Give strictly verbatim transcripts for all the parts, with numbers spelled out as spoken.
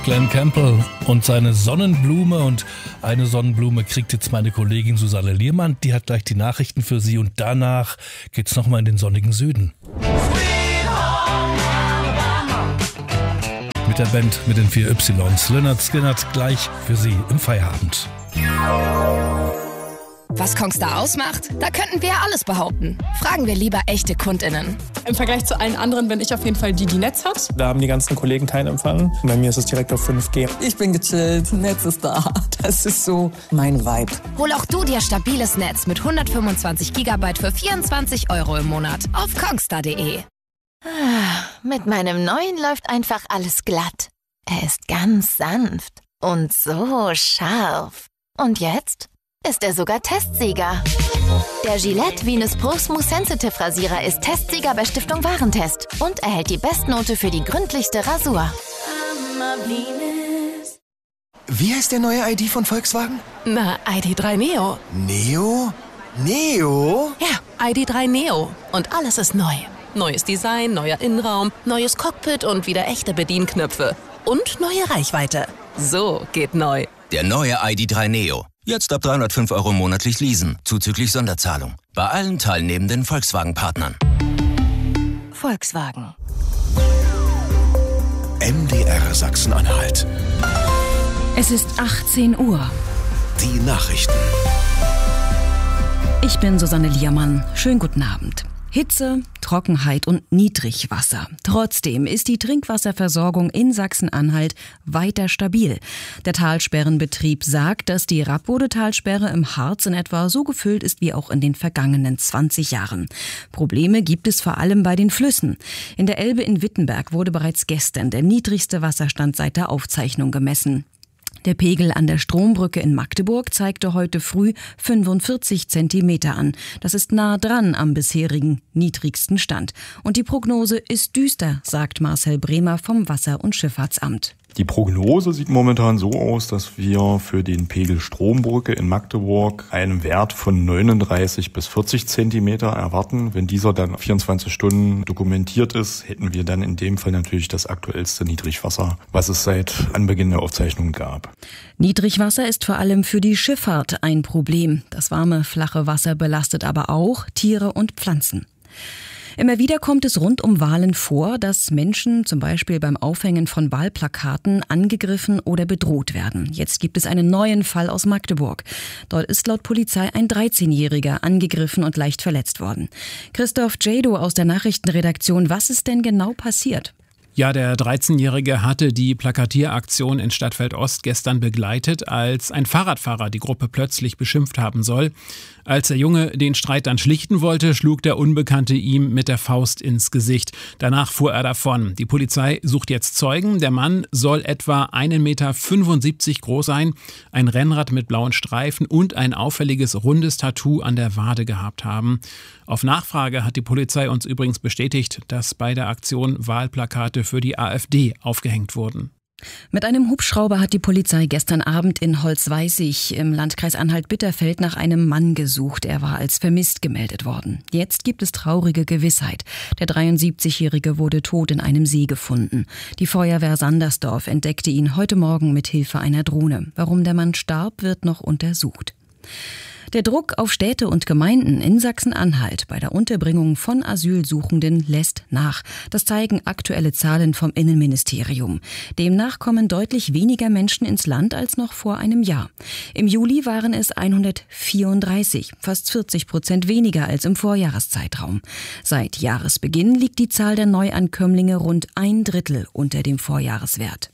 Glenn Campbell und seine Sonnenblume. Und eine Sonnenblume kriegt jetzt meine Kollegin Susanne Liermann. Die hat gleich die Nachrichten für Sie und danach geht's nochmal in den sonnigen Süden. Mit der Band mit den vier Ys. Lynyrd Skynyrd gleich für Sie im Feierabend. Was Kongstar ausmacht? Da könnten wir ja alles behaupten. Fragen wir lieber echte KundInnen. Im Vergleich zu allen anderen bin ich auf jeden Fall die, die Netz hat. Da haben die ganzen Kollegen keinen Empfang. Bei mir ist es direkt auf fünf G. Ich bin gechillt, Netz ist da. Das ist so mein Vibe. Hol auch du dir stabiles Netz mit hundertfünfundzwanzig Gigabyte für vierundzwanzig Euro im Monat auf kongstar punkt de. Mit meinem neuen läuft einfach alles glatt. Er ist ganz sanft und so scharf. Und jetzt ist er sogar Testsieger. Der Gillette Venus Pro Smooth Sensitive Rasierer ist Testsieger bei Stiftung Warentest und erhält die Bestnote für die gründlichste Rasur. Wie heißt der neue I D von Volkswagen? Na, I D drei Neo. Neo? Neo? Ja, I D drei Neo. Und alles ist neu. Neues Design, neuer Innenraum, neues Cockpit und wieder echte Bedienknöpfe. Und neue Reichweite. So geht neu. Der neue I D drei Neo. Jetzt ab dreihundertfünf Euro monatlich leasen, zuzüglich Sonderzahlung. Bei allen teilnehmenden Volkswagen-Partnern. Volkswagen. M D R Sachsen-Anhalt. Es ist achtzehn Uhr. Die Nachrichten. Ich bin Susanne Liermann. Schönen guten Abend. Hitze, Trockenheit und Niedrigwasser. Trotzdem ist die Trinkwasserversorgung in Sachsen-Anhalt weiter stabil. Der Talsperrenbetrieb sagt, dass die Rappode-Talsperre im Harz in etwa so gefüllt ist wie auch in den vergangenen zwanzig Jahren. Probleme gibt es vor allem bei den Flüssen. In der Elbe in Wittenberg wurde bereits gestern der niedrigste Wasserstand seit der Aufzeichnung gemessen. Der Pegel an der Strombrücke in Magdeburg zeigte heute früh fünfundvierzig Zentimeter an. Das ist nah dran am bisherigen niedrigsten Stand. Und die Prognose ist düster, sagt Marcel Bremer vom Wasser- und Schifffahrtsamt. Die Prognose sieht momentan so aus, dass wir für den Pegel Strombrücke in Magdeburg einen Wert von neununddreißig bis vierzig Zentimeter erwarten. Wenn dieser dann vierundzwanzig Stunden dokumentiert ist, hätten wir dann in dem Fall natürlich das aktuellste Niedrigwasser, was es seit Anbeginn der Aufzeichnung gab. Niedrigwasser ist vor allem für die Schifffahrt ein Problem. Das warme, flache Wasser belastet aber auch Tiere und Pflanzen. Immer wieder kommt es rund um Wahlen vor, dass Menschen zum Beispiel beim Aufhängen von Wahlplakaten angegriffen oder bedroht werden. Jetzt gibt es einen neuen Fall aus Magdeburg. Dort ist laut Polizei ein dreizehnjähriger angegriffen und leicht verletzt worden. Christoph Jado aus der Nachrichtenredaktion, was ist denn genau passiert? Ja, der dreizehnjährige hatte die Plakatieraktion in Stadtfeld Ost gestern begleitet, als ein Fahrradfahrer die Gruppe plötzlich beschimpft haben soll. Als der Junge den Streit dann schlichten wollte, schlug der Unbekannte ihm mit der Faust ins Gesicht. Danach fuhr er davon. Die Polizei sucht jetzt Zeugen. Der Mann soll etwa einen Meter fünfundsiebzig groß sein, ein Rennrad mit blauen Streifen und ein auffälliges rundes Tattoo an der Wade gehabt haben. Auf Nachfrage hat die Polizei uns übrigens bestätigt, dass bei der Aktion Wahlplakate für die AfD aufgehängt wurden. Mit einem Hubschrauber hat die Polizei gestern Abend in Holzweißig im Landkreis Anhalt-Bitterfeld nach einem Mann gesucht. Er war als vermisst gemeldet worden. Jetzt gibt es traurige Gewissheit. Der dreiundsiebzigjährige wurde tot in einem See gefunden. Die Feuerwehr Sandersdorf entdeckte ihn heute Morgen mit Hilfe einer Drohne. Warum der Mann starb, wird noch untersucht. Der Druck auf Städte und Gemeinden in Sachsen-Anhalt bei der Unterbringung von Asylsuchenden lässt nach. Das zeigen aktuelle Zahlen vom Innenministerium. Demnach kommen deutlich weniger Menschen ins Land als noch vor einem Jahr. Im Juli waren es hundertvierunddreißig, fast vierzig Prozent weniger als im Vorjahreszeitraum. Seit Jahresbeginn liegt die Zahl der Neuankömmlinge rund ein Drittel unter dem Vorjahreswert.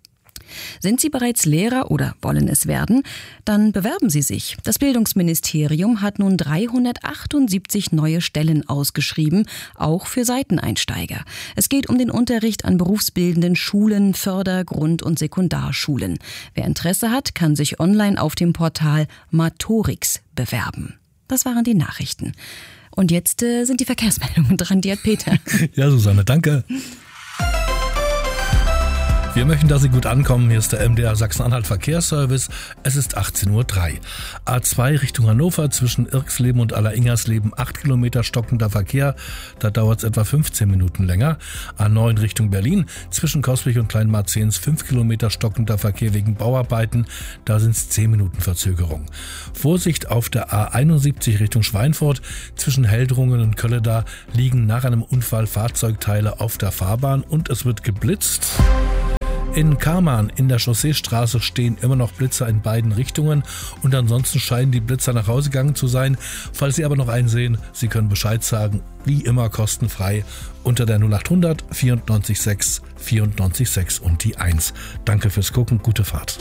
Sind Sie bereits Lehrer oder wollen es werden? Dann bewerben Sie sich. Das Bildungsministerium hat nun dreihundertachtundsiebzig neue Stellen ausgeschrieben, auch für Seiteneinsteiger. Es geht um den Unterricht an berufsbildenden Schulen, Förder-, Grund- und Sekundarschulen. Wer Interesse hat, kann sich online auf dem Portal Matorix bewerben. Das waren die Nachrichten. Und jetzt äh, sind die Verkehrsmeldungen dran, die hat Peter. Ja, Susanne, danke. Wir möchten, dass Sie gut ankommen. Hier ist der M D R Sachsen-Anhalt Verkehrsservice. Es ist achtzehn Uhr drei. A zwei Richtung Hannover zwischen Irksleben und Alleringersleben acht Kilometer stockender Verkehr. Da dauert es etwa fünfzehn Minuten länger. A neun Richtung Berlin zwischen Coswig und Kleinmarzehns fünf Kilometer stockender Verkehr wegen Bauarbeiten. Da sind es zehn Minuten Verzögerung. Vorsicht auf der A einundsiebzig Richtung Schweinfurt zwischen Heldrungen und Kölle. Da liegen nach einem Unfall Fahrzeugteile auf der Fahrbahn und es wird geblitzt. In Kaman in der Chausseestraße stehen immer noch Blitzer in beiden Richtungen und ansonsten scheinen die Blitzer nach Hause gegangen zu sein. Falls Sie aber noch einen sehen, Sie können Bescheid sagen, wie immer kostenfrei unter der null achthundert vierundneunzig sechs vierundneunzig sechs und die eins. Danke fürs Gucken, gute Fahrt.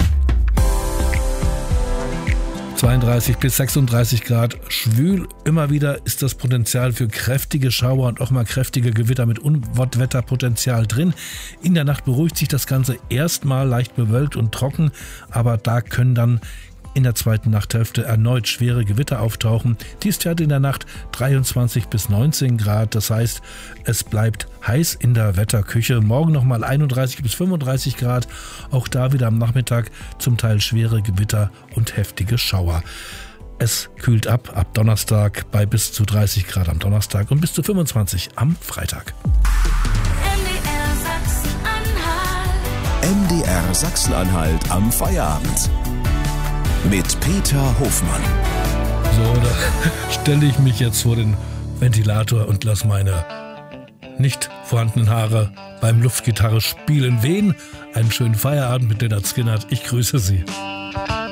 zweiunddreißig bis sechsunddreißig Grad, schwül. Immer wieder ist das Potenzial für kräftige Schauer und auch mal kräftige Gewitter mit Unwetterpotenzial drin. In der Nacht beruhigt sich das Ganze erstmal leicht bewölkt und trocken, aber da können dann in der zweiten Nachthälfte erneut schwere Gewitter auftauchen. Tiefstwert in der Nacht dreiundzwanzig bis neunzehn Grad. Das heißt, es bleibt heiß in der Wetterküche. Morgen nochmal einunddreißig bis fünfunddreißig Grad. Auch da wieder am Nachmittag zum Teil schwere Gewitter und heftige Schauer. Es kühlt ab ab Donnerstag bei bis zu dreißig Grad am Donnerstag und bis zu fünfundzwanzig am Freitag. M D R Sachsen-Anhalt am Feierabend. Mit Peter Hofmann. So, da stelle ich mich jetzt vor den Ventilator und lasse meine nicht vorhandenen Haare beim Luftgitarre spielen wehen. Einen schönen Feierabend mit Lynyrd Skynyrd. Ich grüße Sie.